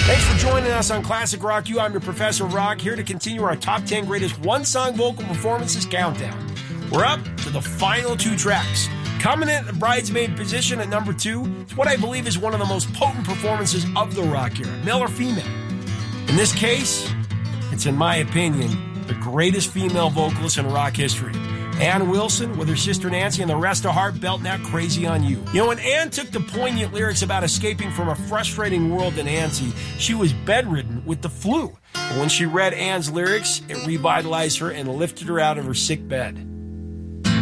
Thanks for joining us on Classic Rock U. I'm your Professor Rock, here to continue our top 10 greatest one-song vocal performances countdown. We're up to the final two tracks. Coming in at the bridesmaid position at number 2 is what I believe is one of the most potent performances of the rock era, male or female. In this case, it's, in my opinion, the greatest female vocalist in rock history. Ann Wilson, with her sister Nancy and the rest of Heart, belting out Crazy on You. You know, when Ann took the poignant lyrics about escaping from a frustrating world to Nancy, she was bedridden with the flu. But when she read Ann's lyrics, it revitalized her and lifted her out of her sick bed.